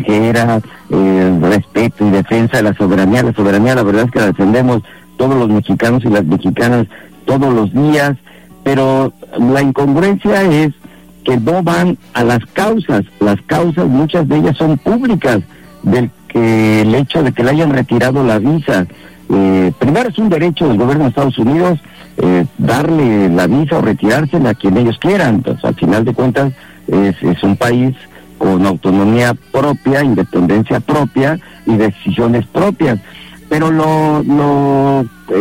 extranjera, respeto y defensa de la soberanía. La soberanía, la verdad es que la defendemos todos los mexicanos y las mexicanas todos los días, pero la incongruencia es que no van a las causas. Las causas, muchas de ellas son públicas, el hecho de que le hayan retirado la visa. Primero es un derecho del gobierno de Estados Unidos darle la visa o retirársela a quien ellos quieran. Entonces, al final de cuentas, es un país con autonomía propia, independencia propia y decisiones propias. Pero lo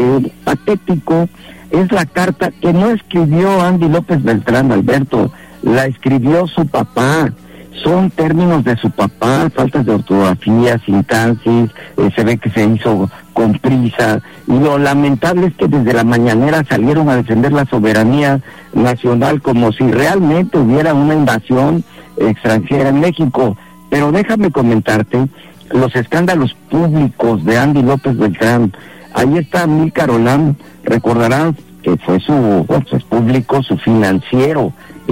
patético es la carta que no escribió Andy López Beltrán, Alberto, la escribió su papá. Son términos de su papá, faltas de ortografía, sintaxis, se ve que se hizo con prisa, y lo lamentable es que desde la mañanera salieron a defender la soberanía nacional como si realmente hubiera una invasión extranjera en México. Pero déjame comentarte los escándalos públicos de Andy López Beltrán. Ahí está Amílcar Olam, recordarás que fue es público, su financiero,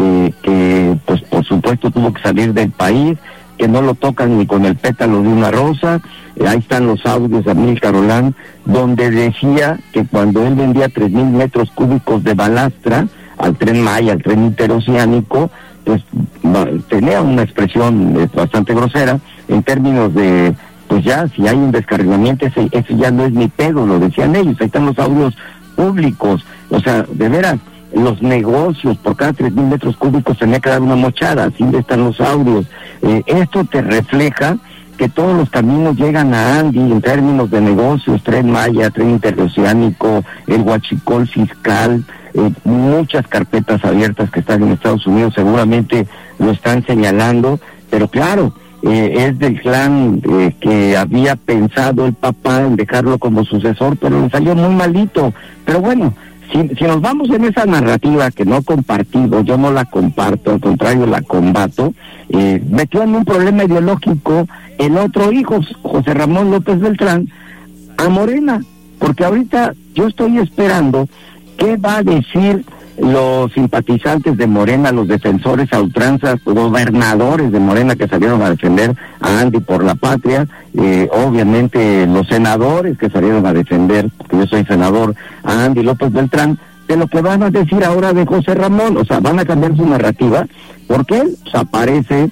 que pues por supuesto tuvo que salir del país, que no lo tocan ni con el pétalo de una rosa. Ahí están los audios de Amílcar Olam, donde decía que cuando él vendía 3,000 metros cúbicos de balastra al Tren Maya, al tren interoceánico, pues tenía una expresión bastante grosera en términos de, pues ya, si hay un descarrilamiento, ese ya no es mi pedo, lo decían ellos. Ahí están los audios públicos. O sea, de veras, los negocios, por cada 3,000 metros cúbicos tenía que dar una mochada, así están los audios. Esto te refleja que todos los caminos llegan a Andy en términos de negocios, Tren Maya, tren interoceánico, el huachicol fiscal, muchas carpetas abiertas que están en Estados Unidos, seguramente lo están señalando, pero claro, es del clan que había pensado el papá en dejarlo como sucesor, pero le salió muy malito. Pero bueno, si nos vamos en esa narrativa que no compartido, yo no la comparto, al contrario la combato, metió en un problema ideológico el otro hijo, José Ramón López Beltrán, a Morena, porque ahorita yo estoy esperando qué va a decir los simpatizantes de Morena, los defensores a ultranza, gobernadores de Morena que salieron a defender a Andy por la patria, obviamente los senadores que salieron a defender, porque yo soy senador, a Andy López Beltrán, de lo que van a decir ahora de José Ramón. O sea, van a cambiar su narrativa, porque él aparece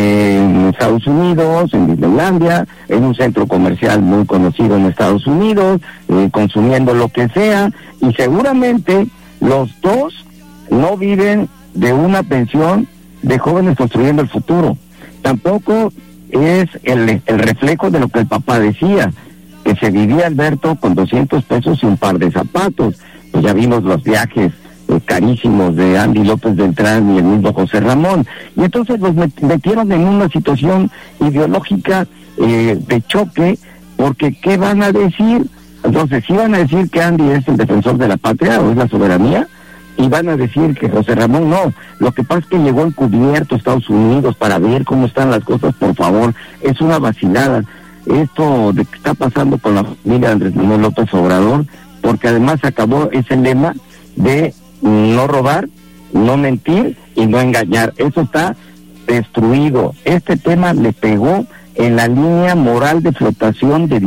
en Estados Unidos, en Disneylandia, en un centro comercial muy conocido en Estados Unidos, consumiendo lo que sea, y seguramente los dos no viven de una pensión de jóvenes construyendo el futuro. Tampoco es el reflejo de lo que el papá decía, que se vivía, Alberto, con 200 pesos y un par de zapatos. Pues ya vimos los viajes carísimos de Andy López Beltrán y el mismo José Ramón. Y entonces los metieron en una situación ideológica de choque, porque ¿qué van a decir? Entonces, ¿sí van a decir que Andy es el defensor de la patria o es la soberanía? Y van a decir que José Ramón no. Lo que pasa es que llegó encubierto a Estados Unidos para ver cómo están las cosas, por favor. Es una vacilada esto de que está pasando con la familia de Andrés Manuel López Obrador, porque además acabó ese lema de no robar, no mentir y no engañar. Eso está destruido. Este tema le pegó en la línea moral de flotación de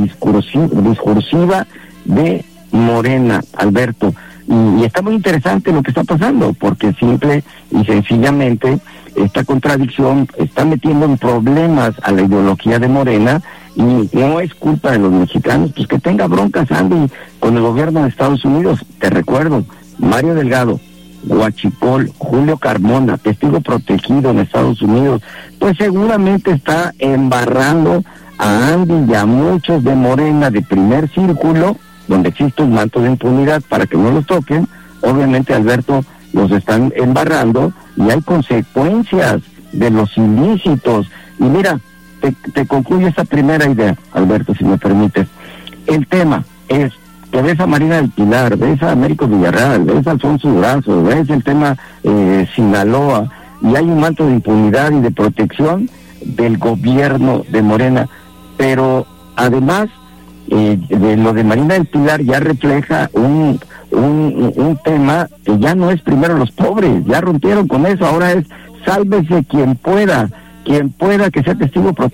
discursiva de Morena, Alberto. Y está muy interesante lo que está pasando, porque simple y sencillamente esta contradicción está metiendo en problemas a la ideología de Morena, y no es culpa de los mexicanos, pues que tenga broncas Andy con el gobierno de Estados Unidos. Te recuerdo, Mario Delgado, Huachicol, Julio Carmona, testigo protegido en Estados Unidos, pues seguramente está embarrando a Andy y a muchos de Morena de primer círculo, donde existe un manto de impunidad para que no los toquen. Obviamente, Alberto, los están embarrando y hay consecuencias de los ilícitos. Y mira, te concluyo esta primera idea, Alberto, si me permites. El tema es que ves a Marina del Pilar, ves a Américo Villarreal, ves a Alfonso Durazo, ves el tema Sinaloa, y hay un manto de impunidad y de protección del gobierno de Morena. Pero además, de lo de Marina del Pilar ya refleja un tema que ya no es primero los pobres, ya rompieron con eso, ahora es sálvese quien pueda que sea testigo